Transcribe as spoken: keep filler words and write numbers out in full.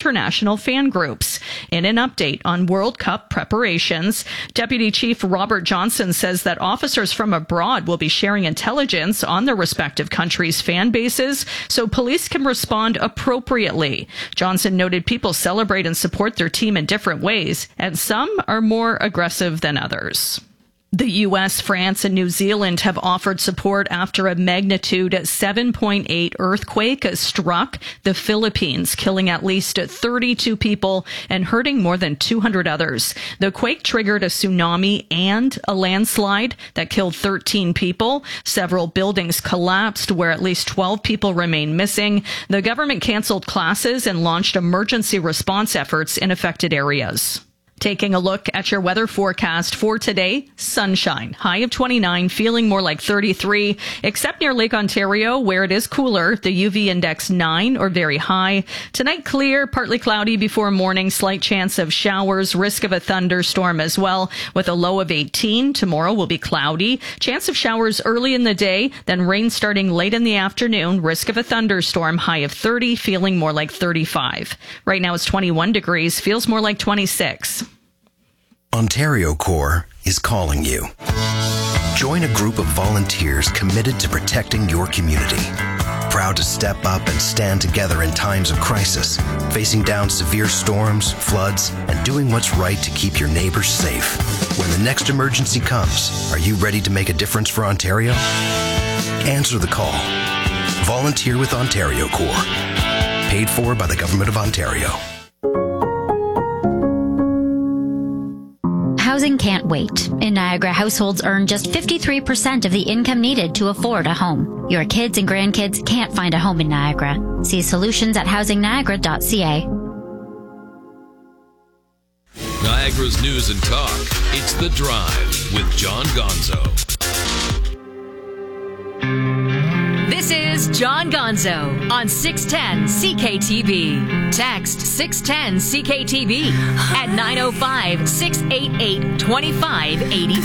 international fan groups. In an update on World Cup preparations, Deputy Chief Robert Johnson says that officers from abroad will be sharing intelligence on their respective countries' fan bases so police can respond appropriately. Johnson noted people celebrate and support their team in different ways, and some are more aggressive than others. The U S, France, and New Zealand have offered support after a magnitude seven point eight earthquake struck the Philippines, killing at least thirty-two people and hurting more than two hundred others. The quake triggered a tsunami and a landslide that killed thirteen people. Several buildings collapsed where at least twelve people remain missing. The government canceled classes and launched emergency response efforts in affected areas. Taking a look at your weather forecast for today, sunshine, high of twenty-nine, feeling more like thirty-three, except near Lake Ontario where it is cooler, the U V index nine or very high. Tonight clear, partly cloudy before morning, slight chance of showers, risk of a thunderstorm as well with a low of eighteen. Tomorrow will be cloudy, chance of showers early in the day, then rain starting late in the afternoon, risk of a thunderstorm, high of thirty, feeling more like thirty-five. Right now it's twenty-one degrees, feels more like twenty-six. Ontario Corps is calling you. Join a group of volunteers committed to protecting your community. Proud to step up and stand together in times of crisis, facing down severe storms, floods, and doing what's right to keep your neighbors safe. When the next emergency comes, are you ready to make a difference for Ontario? Answer the call. Volunteer with Ontario Corps. Paid for by the Government of Ontario. Housing can't wait. In Niagara, households earn just fifty-three percent of the income needed to afford a home. Your kids and grandkids can't find a home in Niagara. See solutions at housing niagara dot c a. Niagara's news and talk. It's The Drive with John Gonzo. This is John Gonzo on six ten C K T V. Text six ten C K T V at nine oh five, six eight eight, two five eight two.